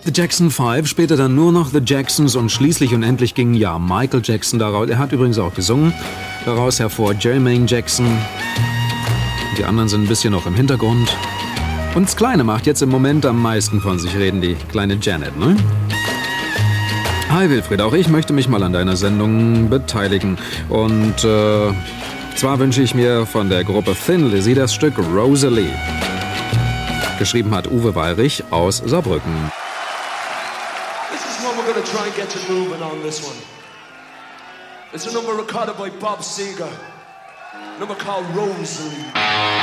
The Jackson 5, später dann nur noch The Jacksons und schließlich und endlich ging ja Michael Jackson daraus, er hat übrigens auch gesungen, daraus hervor Jermaine Jackson. Die anderen sind ein bisschen noch im Hintergrund. Und das Kleine macht jetzt im Moment am meisten von sich reden, die kleine Janet, ne? Hi Wilfried, auch ich möchte mich mal an deiner Sendung beteiligen. Und zwar wünsche ich mir von der Gruppe Thin Lizzy das Stück Rosalie. Geschrieben hat Uwe Weilrich aus Saarbrücken. We're going to try and get you moving on this one. It's a number recorded by Bob Seger. A number called Rosalie.